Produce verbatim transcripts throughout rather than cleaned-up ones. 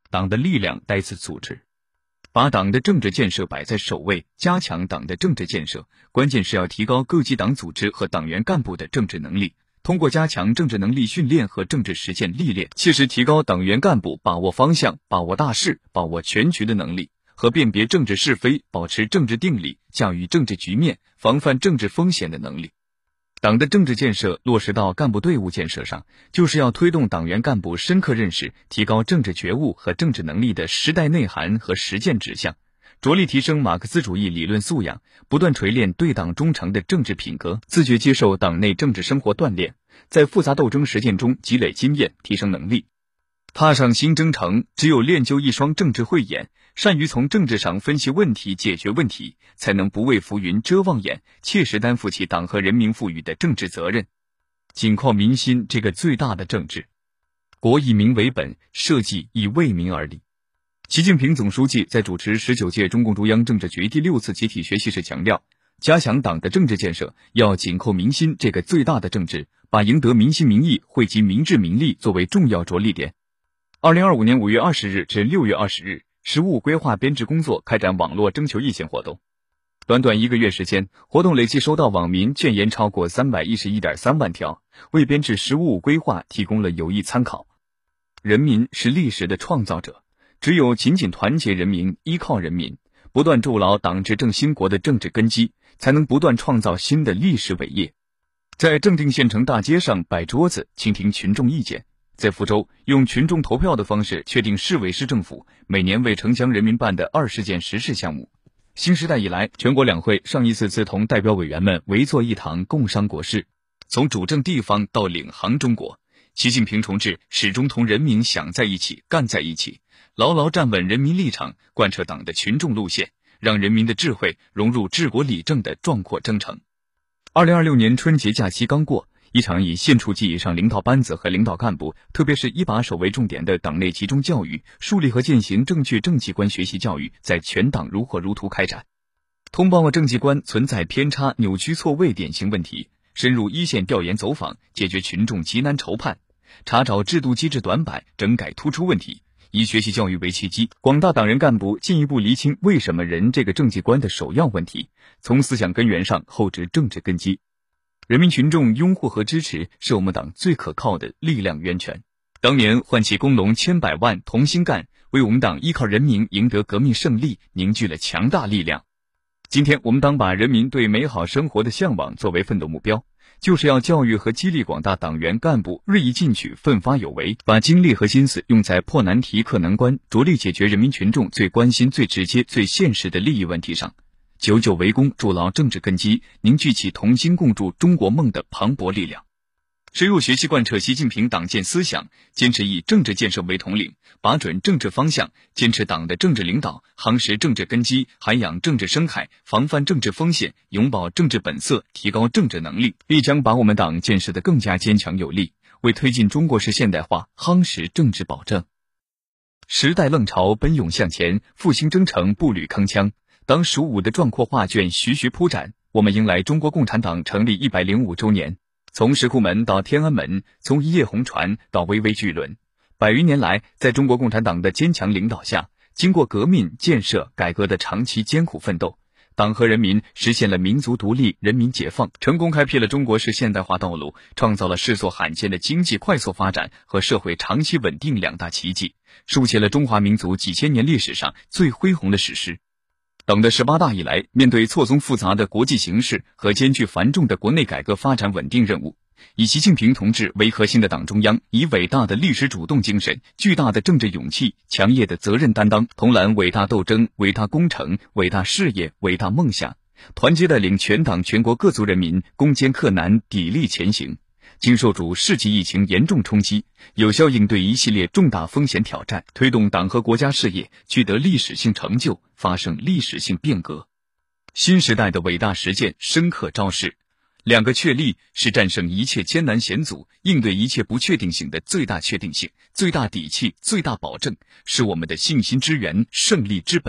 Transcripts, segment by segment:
党的力量在此组织。把党的政治建设摆在首位，加强党的政治建设，关键是要提高各级党组织和党员干部的政治能力，通过加强政治能力训练和政治实践历练，切实提高党员干部把握方向、把握大势、把握全局的能力和辨别政治是非、保持政治定力、驾驭政治局面、防范政治风险的能力。党的政治建设落实到干部队伍建设上，就是要推动党员干部深刻认识、提高政治觉悟和政治能力的时代内涵和实践指向，着力提升马克思主义理论素养，不断锤炼对党忠诚的政治品格，自觉接受党内政治生活锻炼，在复杂斗争实践中积累经验，提升能力。踏上新征程，只有练就一双政治慧眼，善于从政治上分析问题、解决问题，才能不畏浮云遮望眼，切实担负起党和人民赋予的政治责任。紧靠民心这个最大的政治，国以民为本，社稷以为民而立。习近平总书记在主持十九届中共中央政治局第六次集体学习时强调，加强党的政治建设要紧扣民心这个最大的政治，把赢得民心民意、惠及民智民力作为重要着力点。二零二五年五月二十日至六月二十日，实务规划编制工作开展网络征求意见活动。短短一个月时间，活动累计收到网民建言超过三百一十一点三万条，为编制实务规划提供了有益参考。人民是历史的创造者，只有紧紧团结人民，依靠人民，不断筑牢党执政兴国的政治根基，才能不断创造新的历史伟业。在正定县城大街上摆桌子，倾听群众意见。在福州，用群众投票的方式确定市委市政府每年为城乡人民办的二十件实事项目。新时代以来，全国两会上一次次同代表委员们围坐一堂共商国事，从主政地方到领航中国，习近平同志始终同人民想在一起、干在一起，牢牢站稳人民立场，贯彻党的群众路线，让人民的智慧融入治国理政的壮阔征程。二零二六年春节假期刚过，一场以县处级以上领导班子和领导干部，特别是一把手为重点的党内集中教育、树立和践行正确政绩观学习教育在全党如火如荼开展，通报政绩观存在偏差、扭曲错位典型问题，深入一线调研走访，解决群众急难愁盼，查找制度机制短板，整改突出问题，以学习教育为契机，广大党人干部进一步厘清为什么人这个政绩观的首要问题，从思想根源上厚植政治根基。人民群众拥护和支持是我们党最可靠的力量源泉。当年唤起工农千百万同心干，为我们党依靠人民赢得革命胜利凝聚了强大力量。今天我们党把人民对美好生活的向往作为奋斗目标，就是要教育和激励广大党员干部锐意进取、奋发有为，把精力和心思用在破难题、克难关，着力解决人民群众最关心、最直接、最现实的利益问题上，久久为功，筑牢政治根基，凝聚起同心共筑中国梦的磅礴力量。深入学习贯彻习近平党建思想，坚持以政治建设为统领，把准政治方向，坚持党的政治领导，夯实政治根基，涵养政治生态，防范政治风险，永葆政治本色，提高政治能力，必将把我们党建设得更加坚强有力，为推进中国式现代化夯实政治保证。时代浪潮奔涌向前，复兴征程步履铿锵。当十五的壮阔画卷徐徐铺展，我们迎来中国共产党成立一百零五周年。从石库门到天安门，从一叶红船到巍巍巨轮，百余年来，在中国共产党的坚强领导下，经过革命、建设、改革的长期艰苦奋斗，党和人民实现了民族独立、人民解放，成功开辟了中国式现代化道路，创造了世所罕见的经济快速发展和社会长期稳定两大奇迹，书写了中华民族几千年历史上最恢宏的史诗。党的十八大以来，面对错综复杂的国际形势和艰巨繁重的国内改革发展稳定任务，以习近平同志为核心的党中央，以伟大的历史主动精神、巨大的政治勇气、强烈的责任担当，统揽伟大斗争、伟大工程、伟大事业、伟大梦想，团结带领全党全国各族人民攻坚克难，砥砺前行，经受住世纪疫情严重冲击，有效应对一系列重大风险挑战，推动党和国家事业取得历史性成就，发生历史性变革。新时代的伟大实践深刻昭示，两个确立是战胜一切艰难险阻、应对一切不确定性的最大确定性、最大底气、最大保证，是我们的信心之源、胜利之本。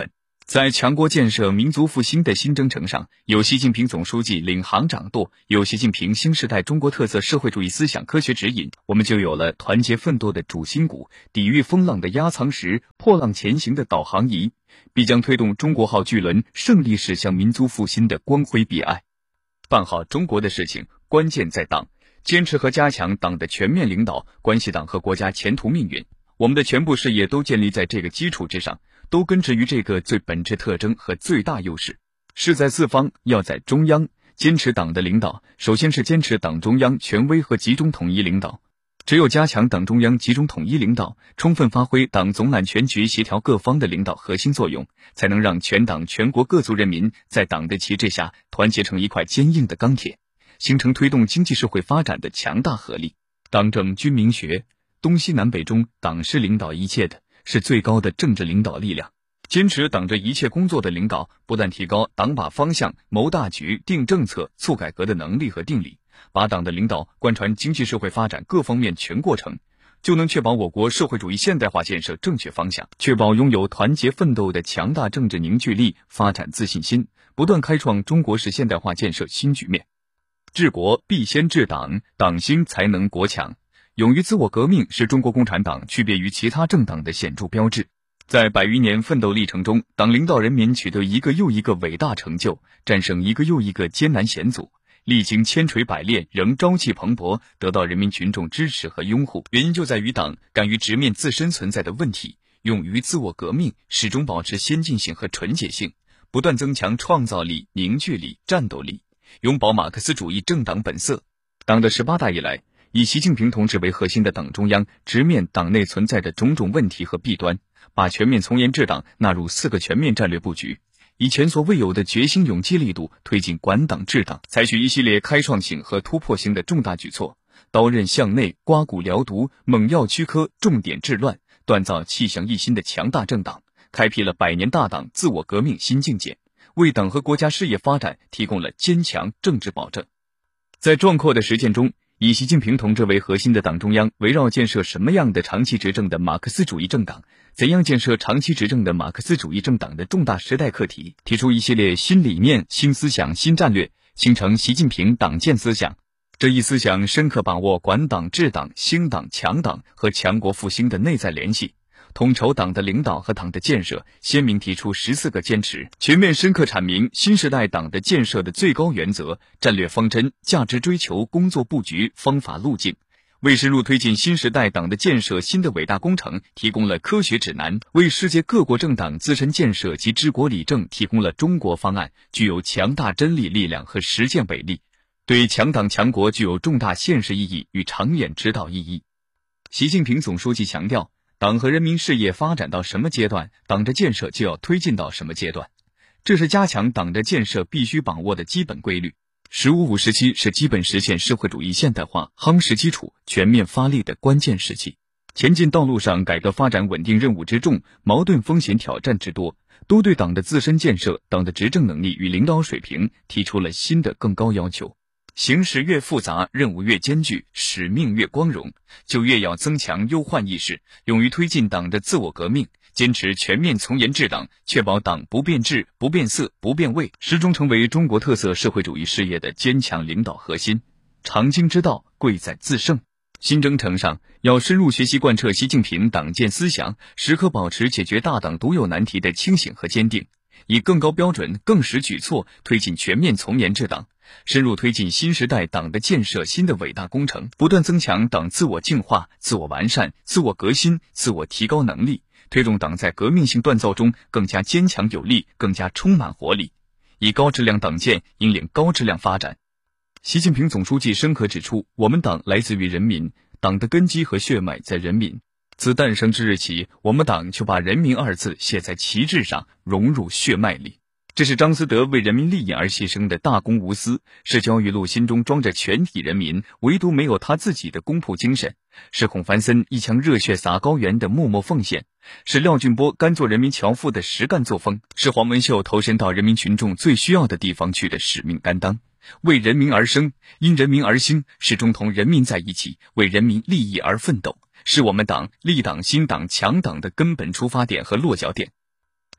在强国建设、民族复兴的新征程上，有习近平总书记领航掌舵，有习近平新时代中国特色社会主义思想科学指引，我们就有了团结奋斗的主心骨，抵御风浪的压舱石，破浪前行的导航仪，必将推动中国号巨轮胜利驶向民族复兴的光辉彼岸。办好中国的事情，关键在党，坚持和加强党的全面领导，关系党和国家前途命运。我们的全部事业都建立在这个基础之上，都根植于这个最本质特征和最大优势。事在四方，要在中央。坚持党的领导，首先是坚持党中央权威和集中统一领导。只有加强党中央集中统一领导，充分发挥党总揽全局协调各方的领导核心作用，才能让全党全国各族人民在党的旗帜下团结成一块坚硬的钢铁，形成推动经济社会发展的强大合力。党政军民学，东西南北中，党是领导一切的，是最高的政治领导力量。坚持党这一切工作的领导，不但提高党把方向、谋大局、定政策、促改革的能力和定力，把党的领导贯穿经济社会发展各方面全过程，就能确保我国社会主义现代化建设正确方向，确保拥有团结奋斗的强大政治凝聚力，发展自信心，不断开创中国式现代化建设新局面。治国必先治党，党兴才能国强。勇于自我革命是中国共产党区别于其他政党的显著标志。在百余年奋斗历程中，党领导人民取得一个又一个伟大成就，战胜一个又一个艰难险阻，历经千锤百炼，仍朝气蓬勃，得到人民群众支持和拥护。原因就在于党敢于直面自身存在的问题，勇于自我革命，始终保持先进性和纯洁性，不断增强创造力、凝聚力、战斗力，永葆马克思主义政党本色。党的十八大以来，以习近平同志为核心的党中央直面党内存在的种种问题和弊端，把全面从严治党纳入四个全面战略布局，以前所未有的决心勇气力度推进管党治党，采取一系列开创性和突破性的重大举措，刀刃向内，刮骨疗毒，猛药驱科，重点治乱，锻造气象一新的强大政党，开辟了百年大党自我革命新境界，为党和国家事业发展提供了坚强政治保证。在壮阔的实践中，以习近平同志为核心的党中央围绕建设什么样的长期执政的马克思主义政党，怎样建设长期执政的马克思主义政党的重大时代课题，提出一系列新理念、新思想、新战略，形成习近平党建思想。这一思想深刻把握管党治党、兴党强党和强国复兴的内在联系，统筹党的领导和党的建设，鲜明提出十四个坚持，全面深刻阐明新时代党的建设的最高原则、战略方针、价值追求、工作布局、方法路径，为深入推进新时代党的建设新的伟大工程提供了科学指南，为世界各国政党自身建设及治国理政提供了中国方案，具有强大真理力量和实践伟力，对强党强国具有重大现实意义与长远指导意义。习近平总书记强调，党和人民事业发展到什么阶段，党的建设就要推进到什么阶段，这是加强党的建设必须把握的基本规律。十五五时期是基本实现社会主义现代化夯实基础、全面发力的关键时期。前进道路上，改革发展稳定任务之重，矛盾风险挑战之多，都对党的自身建设、党的执政能力与领导水平提出了新的更高要求。形势越复杂，任务越艰巨，使命越光荣，就越要增强忧患意识，勇于推进党的自我革命，坚持全面从严治党，确保党不变质、不变色、不变味，始终成为中国特色社会主义事业的坚强领导核心。长经之道，贵在自胜。新征程上，要深入学习贯彻习近平党建思想，时刻保持解决大党独有难题的清醒和坚定，以更高标准、更实举措推进全面从严治党，深入推进新时代党的建设新的伟大工程，不断增强党自我净化、自我完善、自我革新、自我提高能力，推动党在革命性锻造中更加坚强有力，更加充满活力，以高质量党建引领高质量发展。习近平总书记深刻指出，我们党来自于人民，党的根基和血脉在人民。自诞生之日起，我们党就把人民二字写在旗帜上，融入血脉里。这是张思德为人民利益而牺牲的大公无私，是焦裕禄心中装着全体人民，唯独没有他自己的公仆精神，是孔繁森一腔热血洒高原的默默奉献，是廖俊波甘做人民樵夫的实干作风，是黄文秀投身到人民群众最需要的地方去的使命担当。为人民而生，因人民而兴，始终同人民在一起，为人民利益而奋斗，是我们党立党兴党强党的根本出发点和落脚点。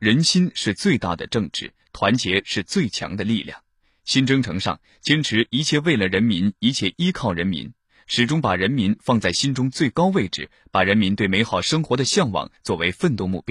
人心是最大的政治，团结是最强的力量。新征程上，坚持一切为了人民，一切依靠人民，始终把人民放在心中最高位置，把人民对美好生活的向往作为奋斗目标。